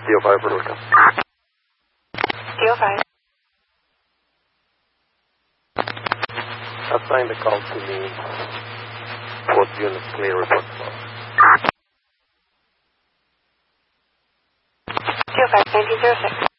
DO5 for Lookout. DO5. Assign the call to me. Both units clear report. DO5, 1906.